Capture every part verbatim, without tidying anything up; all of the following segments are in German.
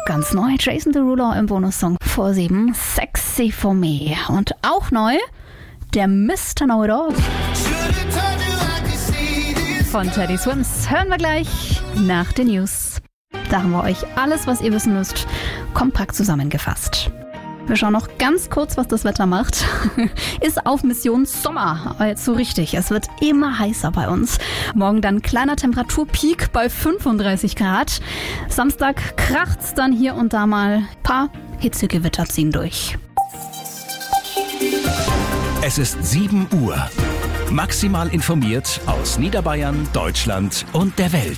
Ganz neu, Jason Derulo im Bonussong vor sieben, Sexy for Me. Und auch neu, der Mister Know-It-All von Teddy Swims. Hören wir gleich nach den News. Da haben wir euch alles, was ihr wissen müsst, kompakt zusammengefasst. Wir schauen noch ganz kurz, was das Wetter macht. Ist auf Mission Sommer. Aber jetzt so richtig. Es wird immer heißer bei uns. Morgen dann kleiner Temperaturpeak bei fünfunddreißig Grad. Samstag kracht's dann hier und da mal. Ein paar Hitzegewitter ziehen durch. Es ist sieben Uhr. Maximal informiert aus Niederbayern, Deutschland und der Welt.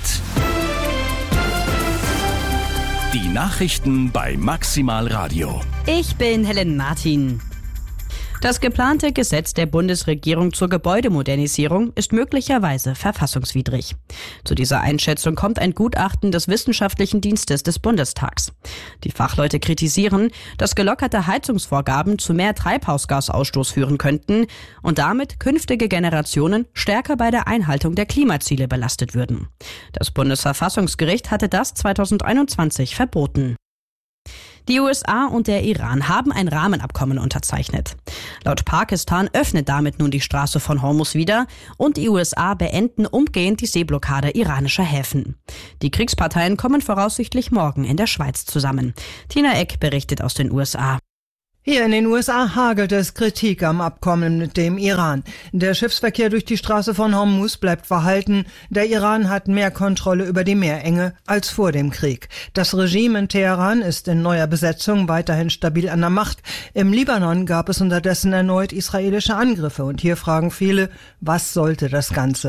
Die Nachrichten bei Maximal Radio. Ich bin Helen Martin. Das geplante Gesetz der Bundesregierung zur Gebäudemodernisierung ist möglicherweise verfassungswidrig. Zu dieser Einschätzung kommt ein Gutachten des Wissenschaftlichen Dienstes des Bundestags. Die Fachleute kritisieren, dass gelockerte Heizungsvorgaben zu mehr Treibhausgasausstoß führen könnten und damit künftige Generationen stärker bei der Einhaltung der Klimaziele belastet würden. Das Bundesverfassungsgericht hatte das zweitausendeinundzwanzig verboten. Die U S A und der Iran haben ein Rahmenabkommen unterzeichnet. Laut Pakistan öffnet damit nun die Straße von Hormuz wieder und die U S A beenden umgehend die Seeblockade iranischer Häfen. Die Kriegsparteien kommen voraussichtlich morgen in der Schweiz zusammen. Tina Eck berichtet aus den U S A. Hier in den U S A hagelt es Kritik am Abkommen mit dem Iran. Der Schiffsverkehr durch die Straße von Hormuz bleibt verhalten. Der Iran hat mehr Kontrolle über die Meerenge als vor dem Krieg. Das Regime in Teheran ist in neuer Besetzung weiterhin stabil an der Macht. Im Libanon gab es unterdessen erneut israelische Angriffe. Und hier fragen viele, was sollte das Ganze?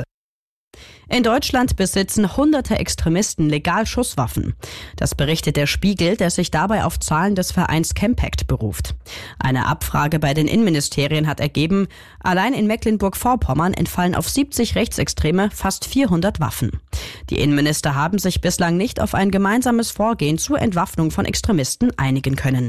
In Deutschland besitzen hunderte Extremisten legal Schusswaffen. Das berichtet der Spiegel, der sich dabei auf Zahlen des Vereins Campact beruft. Eine Abfrage bei den Innenministerien hat ergeben, allein in Mecklenburg-Vorpommern entfallen auf siebzig Rechtsextreme fast vierhundert Waffen. Die Innenminister haben sich bislang nicht auf ein gemeinsames Vorgehen zur Entwaffnung von Extremisten einigen können.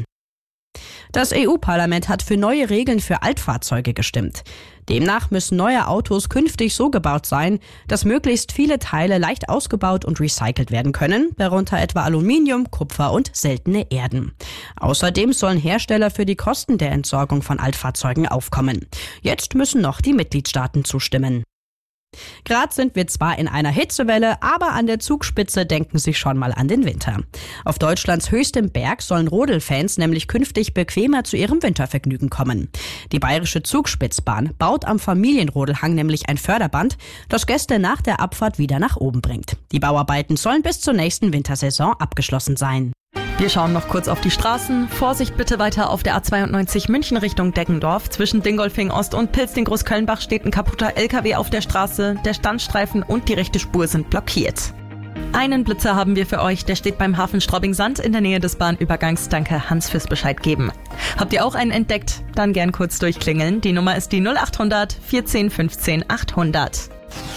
Das E U-Parlament hat für neue Regeln für Altfahrzeuge gestimmt. Demnach müssen neue Autos künftig so gebaut sein, dass möglichst viele Teile leicht ausgebaut und recycelt werden können, darunter etwa Aluminium, Kupfer und seltene Erden. Außerdem sollen Hersteller für die Kosten der Entsorgung von Altfahrzeugen aufkommen. Jetzt müssen noch die Mitgliedstaaten zustimmen. Gerade sind wir zwar in einer Hitzewelle, aber an der Zugspitze denken Sie schon mal an den Winter. Auf Deutschlands höchstem Berg sollen Rodelfans nämlich künftig bequemer zu ihrem Wintervergnügen kommen. Die Bayerische Zugspitzbahn baut am Familienrodelhang nämlich ein Förderband, das Gäste nach der Abfahrt wieder nach oben bringt. Die Bauarbeiten sollen bis zur nächsten Wintersaison abgeschlossen sein. Wir schauen noch kurz auf die Straßen. Vorsicht bitte weiter auf der A zweiundneunzig München Richtung Deggendorf. Zwischen Dingolfing Ost und Pilzding-Großkölnbach steht ein kaputter L K W auf der Straße. Der Standstreifen und die rechte Spur sind blockiert. Einen Blitzer haben wir für euch. Der steht beim Hafen Straubing-Sand in der Nähe des Bahnübergangs. Danke Hans fürs Bescheid geben. Habt ihr auch einen entdeckt? Dann gern kurz durchklingeln. Die Nummer ist die null acht hundert vierzehn fünfzehn achthundert.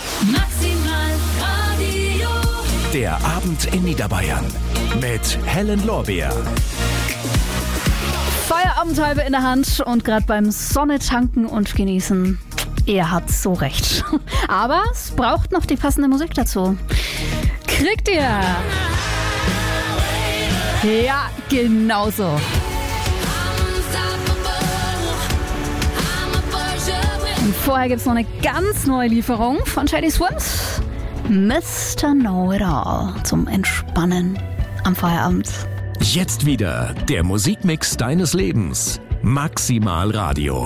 Maximal Radio. Der Abend in Niederbayern mit Helen Lorbeer. Feierabendhalbe in der Hand und gerade beim Sonne tanken und genießen. Ihr habt so recht. Aber es braucht noch die passende Musik dazu. Kriegt ihr? Ja, genau so. Und vorher gibt es noch eine ganz neue Lieferung von Teddy Swims. Mister Know-It-All zum Entspannen am Feierabend. Jetzt wieder der Musikmix deines Lebens. Maximal Radio.